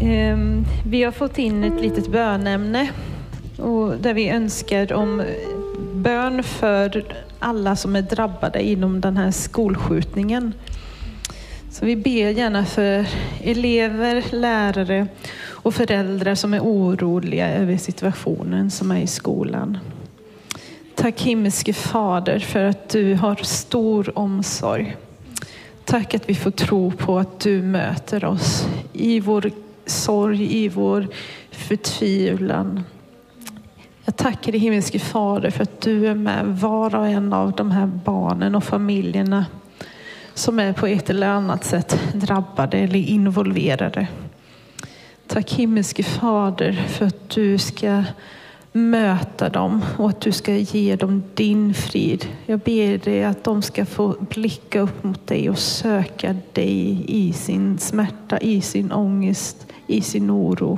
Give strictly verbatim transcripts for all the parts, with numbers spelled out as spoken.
Vi har fått in ett litet bönämne och där vi önskar om bön för alla som är drabbade inom den här skolskjutningen. Så vi ber gärna för elever, lärare och föräldrar som är oroliga över situationen som är i skolan. Tack himmelske Fader för att du har stor omsorg. Tack att vi får tro på att du möter oss i vår sorg, i vår förtvivlan. Jag tackar dig himmelske Fader för att du är med var och en av de här barnen och familjerna som är på ett eller annat sätt drabbade eller involverade. Tack himmelske Fader för att du ska möta dem och att du ska ge dem din frid. Jag ber dig att de ska få blicka upp mot dig och söka dig i sin smärta, i sin ångest, i sin oro.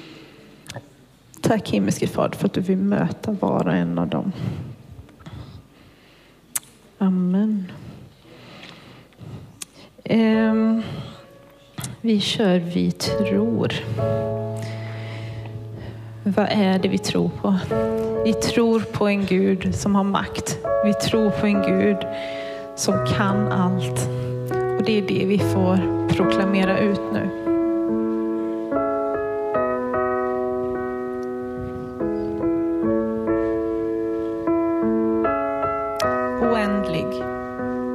Tack himmelske Fader för att du vill möta var och en av dem. Amen. Um, vi kör vi tror. Vad är det vi tror på? Vi tror på en Gud som har makt. Vi tror på en Gud som kan allt. Och det är det vi får proklamera ut nu.